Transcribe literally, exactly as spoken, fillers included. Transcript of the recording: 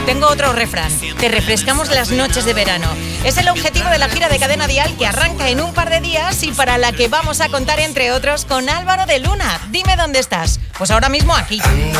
Tengo otro refrán. Te refrescamos las noches de verano. Es el objetivo de la gira de Cadena Dial que arranca en un par de días y para la que vamos a contar, entre otros, con Álvaro de Luna. Dime dónde estás. Pues ahora mismo aquí.